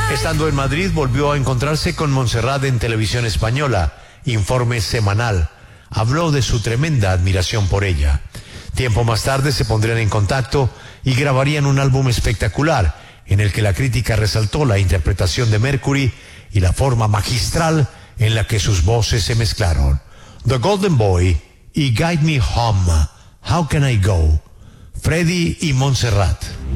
Estando en Madrid, volvió a encontrarse con Montserrat en Televisión Española, Informe Semanal. Habló de su tremenda admiración por ella. Tiempo más tarde se pondrían en contacto y grabarían un álbum espectacular, en el que la crítica resaltó la interpretación de Mercury y la forma magistral en la que sus voces se mezclaron. The Golden Boy y Guide Me Home, How Can I Go, Freddie y Montserrat.